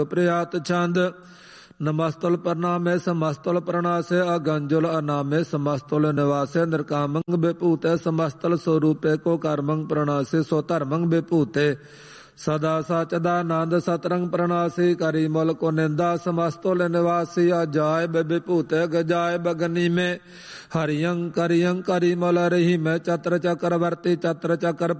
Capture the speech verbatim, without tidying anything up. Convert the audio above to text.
ਪ੍ਰਿਆਤ ਛੰਦ। ਨਮਸਤੁਲ ਪ੍ਰਣਾਮੇ ਸਮਸਤੁਲ ਪ੍ਰਣਾਸੇ ਅਗੰਜੁਲ ਅਨਾਮੇ ਸਮਸਤੁਲ ਨਿਵਾਸੇ ਨਿਰਕਾਮੰ ਵਿਭੂਤੇ ਸਮਸਤਲ ਸਰੂਪੇ ਕੋ ਕਰਮੰ ਪ੍ਰਣਾਸੇ ਸੋ ਧਰਮੰ ਵਿਭੂਤੇ ਸਦਾ ਸਚਦਾਨੰਦ ਸਤਰੰਗ ਪ੍ਰਣਾਸੀ ਕਰੀ ਮੁਲ ਕੋ ਨਿੰਦਾ ਸਮਸਤੁਲ ਨਿਵਾਸੀ ਅਜਾਇ ਵਿਭੂਤੇ ਗਜਾਇ ਬਗਨੀ ਮੇ ਹਰਿਯੰ ਕਰਿਯੰ ਕਰੀ ਮੁਲ ਰਹੀ ਮੈਂ ਚਤਰ ਚੱਕਰ ਵਰਤੀ ਚਤਰ ਚੱਕਰ